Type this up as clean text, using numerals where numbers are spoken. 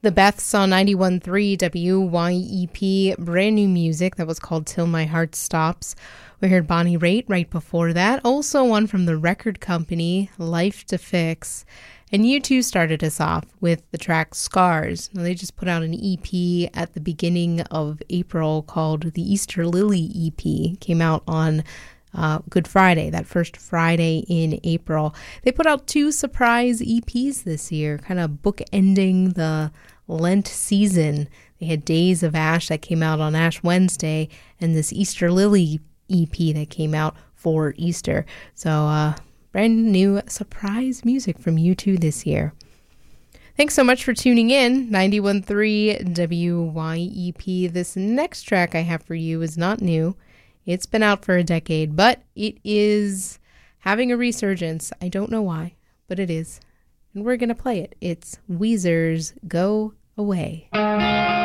The Beths on 91.3 WYEP, brand new music that was called Till My Heart Stops. We heard Bonnie Raitt right before that. Also one from the record company, Life to Fix. And U2 started us off with the track Scars. Now, they just put out an EP at the beginning of April called the Easter Lily EP. Came out on Good Friday, that first Friday in April. They put out 2 surprise EPs this year, kind of bookending the Lent season. They had Days of Ash that came out on Ash Wednesday, and this Easter Lily EP that came out for Easter. So brand new surprise music from U2 this year. Thanks so much for tuning in. 91.3 WYEP. This next track I have for you is not new. It's been out for a decade, but it is having a resurgence. I don't know why, but it is. And we're going to play it. It's Weezer's Go Away.